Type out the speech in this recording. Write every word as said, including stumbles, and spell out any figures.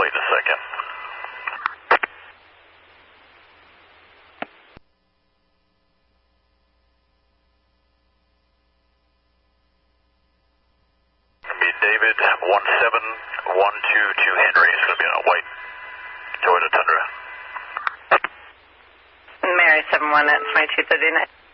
wait a second. It'll be David one seven one two two Henry. It's going to be on a white Toyota Tundra. Mary seven one at twenty-two thirty-nine.